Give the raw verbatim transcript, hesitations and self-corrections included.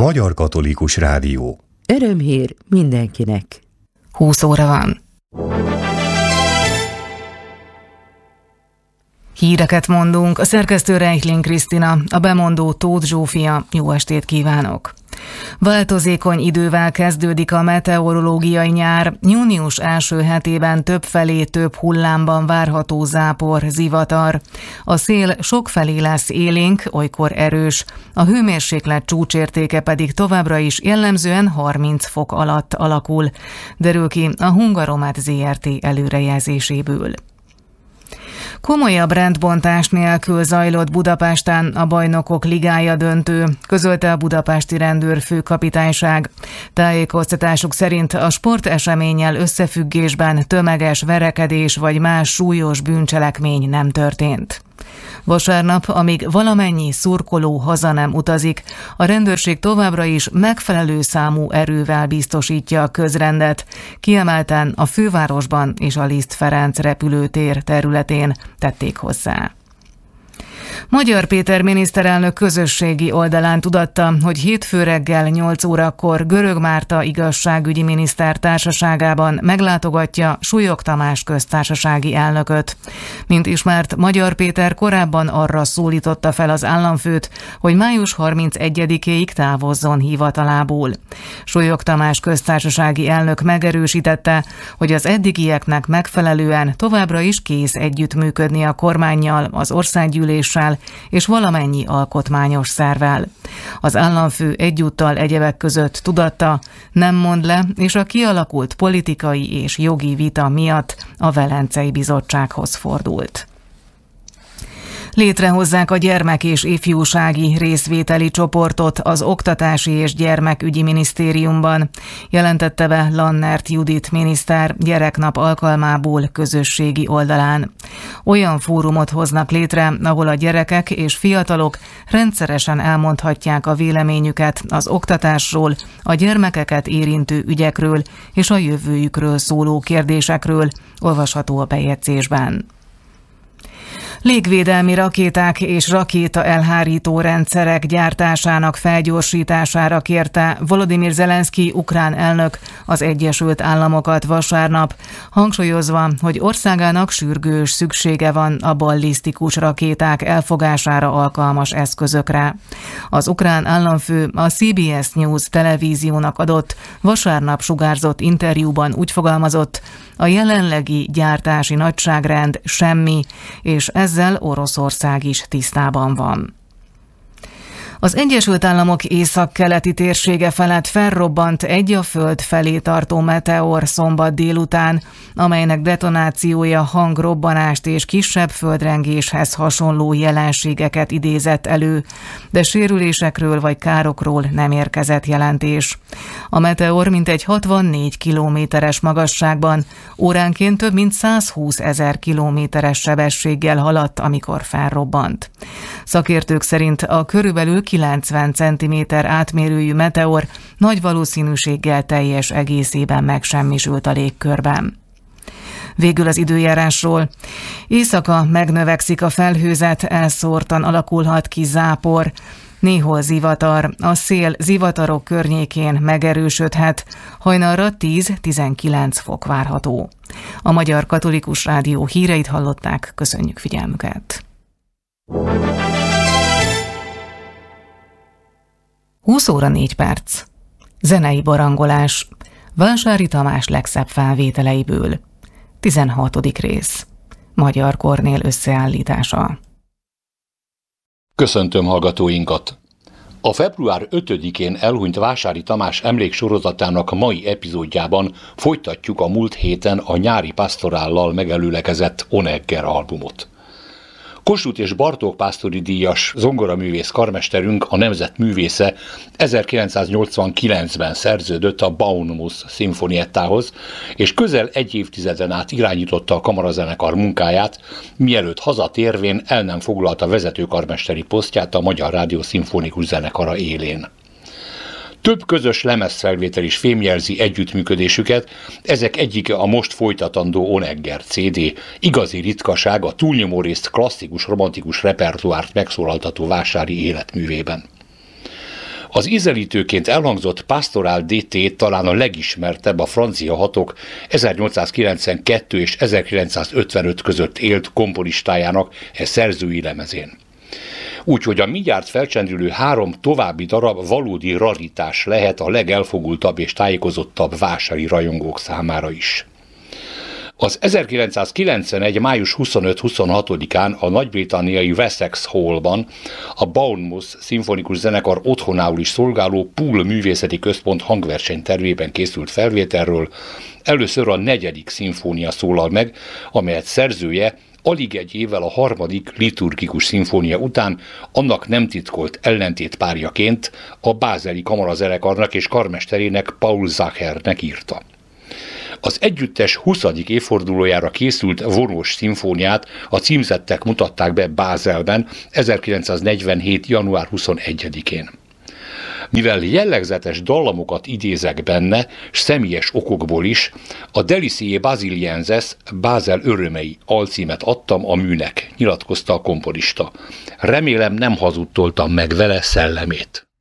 Magyar Katolikus Rádió. Örömhír mindenkinek. húsz óra van. Híreket mondunk, a szerkesztő Reichling Krisztina, a bemondó Tóth Zsófia. Jó estét kívánok! Változékony idővel kezdődik a meteorológiai nyár. Június első hetében többfelé több hullámban várható zápor, zivatar. A szél sokfelé lesz élénk, olykor erős. A hőmérséklet csúcsértéke pedig továbbra is jellemzően harminc fok alatt alakul. Derül ki a Hungaromat zé er té előrejelzéséből. Komolyabb rendbontás nélkül zajlott Budapesten a Bajnokok Ligája döntő, közölte a budapesti rendőrfőkapitányság. Tájékoztatásuk szerint a sporteseménnyel összefüggésben tömeges verekedés vagy más súlyos bűncselekmény nem történt. Vasárnap, amíg valamennyi szurkoló haza nem utazik, a rendőrség továbbra is megfelelő számú erővel biztosítja a közrendet, kiemelten a fővárosban és a Liszt Ferenc repülőtér területén tették hozzá. Magyar Péter miniszterelnök közösségi oldalán tudatta, hogy hétfő reggel nyolc órakor Görög Márta igazságügyi miniszter társaságában meglátogatja Súlyog Tamás köztársasági elnököt. Mint ismert, Magyar Péter korábban arra szólította fel az államfőt, hogy május harmincegyedikéig távozzon hivatalából. Súlyog Tamás köztársasági elnök megerősítette, hogy az eddigieknek megfelelően továbbra is kész együttműködni a kormánnyal, az országgyűléssel és valamennyi alkotmányos szervvel. Az államfő egyúttal egyebek között tudatta, nem mond le, és a kialakult politikai és jogi vita miatt a Velencei Bizottsághoz fordult. Létrehozzák a gyermek- és ifjúsági részvételi csoportot az Oktatási és Gyermekügyi Minisztériumban, jelentette be Lannert Judit miniszter gyereknap alkalmából közösségi oldalán. Olyan fórumot hoznak létre, ahol a gyerekek és fiatalok rendszeresen elmondhatják a véleményüket az oktatásról, a gyermekeket érintő ügyekről és a jövőjükről szóló kérdésekről, olvasható a bejegyzésben. Légvédelmi rakéták és rakéta elhárító rendszerek gyártásának felgyorsítására kérte Volodymyr Zelenszky ukrán elnök az Egyesült Államokat vasárnap, hangsúlyozva, hogy országának sürgős szüksége van a ballisztikus rakéták elfogására alkalmas eszközökre. Az ukrán államfő a cé bé es News televíziónak adott vasárnap sugárzott interjúban úgy fogalmazott, a jelenlegi gyártási nagyságrend semmi, és ezzel Oroszország is tisztában van. Az Egyesült Államok északkeleti térsége felett felrobbant egy a Föld felé tartó meteor szombat délután, amelynek detonációja hangrobbanást és kisebb földrengéshez hasonló jelenségeket idézett elő, de sérülésekről vagy károkról nem érkezett jelentés. A meteor mintegy hatvannégy kilométeres magasságban, óránként több mint százhúsz ezer kilométeres sebességgel haladt, amikor felrobbant. Szakértők szerint a körülbelül kilencven centiméter átmérőjű meteor nagy valószínűséggel teljes egészében megsemmisült a légkörben. Végül az időjárásról. Éjszaka megnövekszik a felhőzet, elszórtan alakulhat ki zápor, néhol zivatar, a szél zivatarok környékén megerősödhet, hajnalra tíz-tizenkilenc fok várható. A Magyar Katolikus Rádió híreit hallották, köszönjük figyelmüket! húsz óra négy perc. Zenei barangolás. Vásári Tamás legszebb felvételeiből. tizenhatodik rész. Magyar Kornél összeállítása. Köszöntöm hallgatóinkat! A február ötödikén elhunyt Vásári Tamás emléksorozatának mai epizódjában folytatjuk a múlt héten a nyári pasztorállal megelőlekezett Onegger albumot. Kossuth és Bartók pásztori díjas zongoraművész karmesterünk, a nemzet művésze ezerkilencszáznyolcvankilencben szerződött a Baunmus szimfoniettához, és közel egy évtizeden át irányította a kamarazenekar munkáját, mielőtt hazatérvén el nem foglalta vezetőkarmesteri posztját a Magyar Rádió Szimfonikus Zenekara élén. Több közös lemezfelvétel is fémjelzi együttműködésüket, ezek egyike a most folytatandó Onegger cé dé, igazi ritkaság a túlnyomórészt klasszikus romantikus repertoárt megszólaltató Vásári életművében. Az ízelítőként elhangzott Pastoral d'été talán a legismertebb a francia hatok ezernyolcszázkilencvenkettő és ezerkilencszázötvenöt között élt komponistájának e szerzői lemezén. Úgyhogy a mindjárt felcsendülő három további darab valódi raritás lehet a legelfogultabb és tájékozottabb vásári rajongók számára is. Az ezerkilencszázkilencvenegy. május huszonöt-huszonhatodikán a nagy-britanniai Wessex Hallban a Bournemouth szimfonikus zenekar otthonául is szolgáló Poole Művészeti Központ hangversenytervében készült felvételről először a negyedik szimfónia szólal meg, amelyet szerzője alig egy évvel a harmadik liturgikus szimfónia után annak nem titkolt ellentétpárjaként a bázeli kamarazenekarnak és karmesterének Paul Zachernek írta. Az együttes huszadik évfordulójára készült vonós szimfóniát a címzettek mutatták be Bázelben ezerkilencszáznegyvenhét. január huszonegyedikén. Mivel jellegzetes dallamokat idézek benne, s személyes okokból is, a Deliciae Basilienses, Bázel örömei alcímet adtam a műnek, nyilatkozta a komponista. Remélem nem hazudtoltam meg vele szellemét.